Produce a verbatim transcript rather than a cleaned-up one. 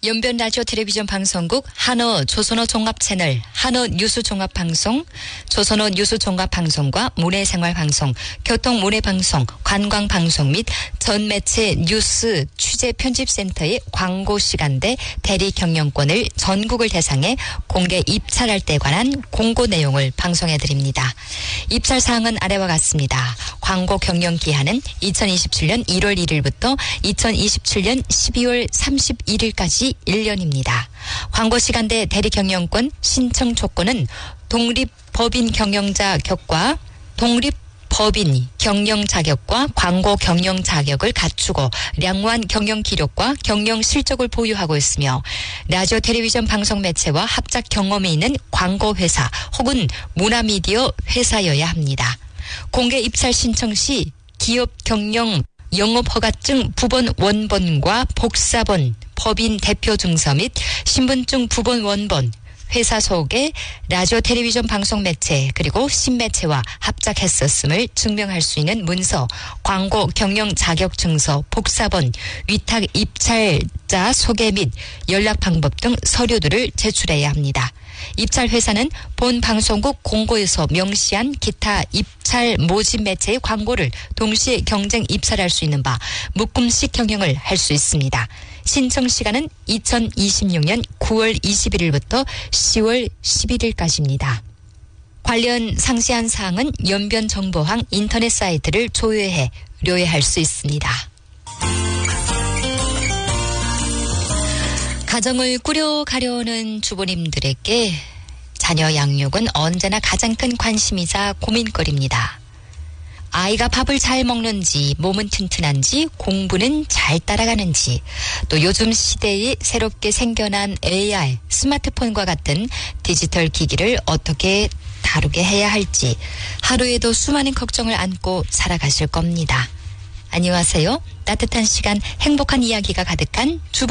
연변 라디오 텔레비전 방송국 한어 조선어 종합 채널 한어 뉴스 종합 방송, 조선어 뉴스 종합 방송과 문해생활 방송, 교통 문해 방송, 관광 방송 및 전 매체 뉴스 취재 편집센터의 광고 시간대 대리 경영권을 전국을 대상에 공개 입찰할 때 관한 공고 내용을 방송해 드립니다. 입찰 사항은 아래와 같습니다. 광고 경영 기한은 이천이십칠년 일월 일일부터 이천이십칠년 십이월 삼십일일까지 일 년입니다. 광고 시간대 대리 경영권 신청 조건은 독립법인 경영자 격과 독립 법인 경영 자격과 광고 경영 자격을 갖추고 량호한 경영 기록과 경영 실적을 보유하고 있으며 라디오 텔레비전 방송 매체와 합작 경험이 있는 광고 회사 혹은 문화미디어 회사여야 합니다. 공개 입찰 신청 시 기업 경영 영업허가증 부본 원본과 복사본, 법인 대표 증서 및 신분증 부본 원본, 회사 소개, 라디오 텔레비전 방송 매체 그리고 신매체와 합작했었음을 증명할 수 있는 문서, 광고 경영 자격 증서, 복사본, 위탁 입찰자 소개 및 연락 방법 등 서류들을 제출해야 합니다. 입찰 회사는 본 방송국 공고에서 명시한 기타 입찰 모집 매체의 광고를 동시에 경쟁 입찰할 수 있는 바 묶음식 경영을 할 수 있습니다. 신청 시간은 이천이십육년 구월 이십일일부터 시월 십일일까지입니다. 관련 상세한 사항은 연변 정보항 인터넷 사이트를 조회해 의뢰할 수 있습니다. 가정을 꾸려가려는 주부님들에게 자녀 양육은 언제나 가장 큰 관심이자 고민거리입니다. 아이가 밥을 잘 먹는지, 몸은 튼튼한지, 공부는 잘 따라가는지, 또 요즘 시대에 새롭게 생겨난 에이아이, 스마트폰과 같은 디지털 기기를 어떻게 다루게 해야 할지 하루에도 수많은 걱정을 안고 살아가실 겁니다. 안녕하세요. 따뜻한 시간, 행복한 이야기가 가득한 주부